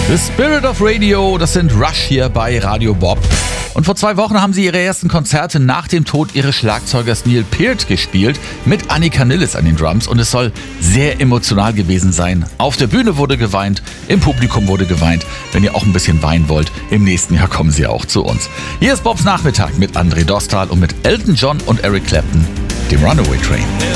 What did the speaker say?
The Spirit of Radio, das sind Rush hier bei Radio Bob. Und vor 2 Wochen haben sie ihre ersten Konzerte nach dem Tod ihres Schlagzeugers Neil Peart gespielt, mit Annika Nilles an den Drums. Und es soll sehr emotional gewesen sein. Auf der Bühne wurde geweint, im Publikum wurde geweint. Wenn ihr auch ein bisschen weinen wollt, im nächsten Jahr kommen sie auch zu uns. Hier ist Bobs Nachmittag mit André Dostal und mit Elton John und Eric Clapton, dem Runaway Train.